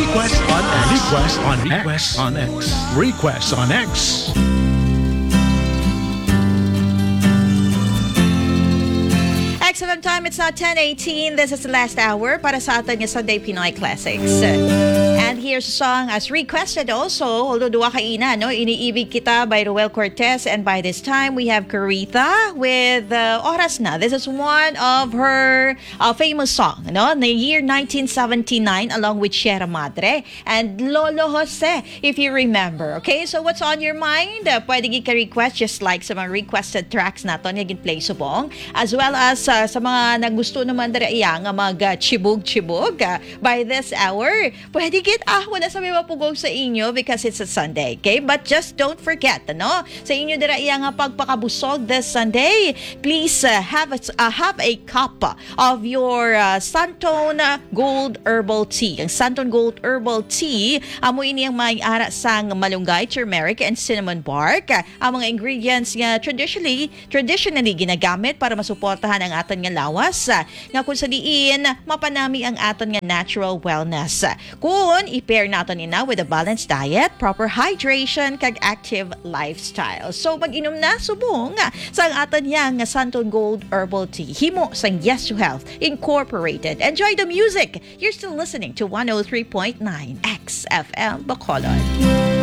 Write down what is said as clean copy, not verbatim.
Request on X. Request on X. Request on X. Excellent time. It's now 10:18. This is the last hour para sa atin yung Sunday Pinoy Classics. And here's a song as requested also, although duwa kaina, no? Iniibig Kita by Roel Cortez. And by this time, we have Carita with Oras Na. This is one of her famous song, no? In the year 1979, along with Sierra Madre and Lolo Jose, if you remember. Okay, so what's on your mind? Pwede ka-request just like sa mga requested tracks natin yung play subong. As well as sa mga nagusto naman dali nga mag-chibug-chibug by this hour. Pwede wala sa may mapugong sa inyo because it's a Sunday, okay? But just don't forget, ano? Sa inyo dira nga pagpakabusog this Sunday, please have a cup of your Santon Gold Herbal Tea. Ang Santon Gold Herbal Tea, amo ini ang may ara sang malunggay, turmeric, and cinnamon bark. Ang mga ingredients nga traditionally ginagamit para masuportahan ang aton nga lawas nga kung sa diin mapanami ang aton nga natural wellness. Kung i-pair natin ina with a balanced diet, proper hydration, kag active lifestyle. So mag-inom na subong sa aton yang Santon Gold Herbal Tea. Himo sang Yes to Health Incorporated. Enjoy the music. You're still listening to 103.9 XFM Bacolod.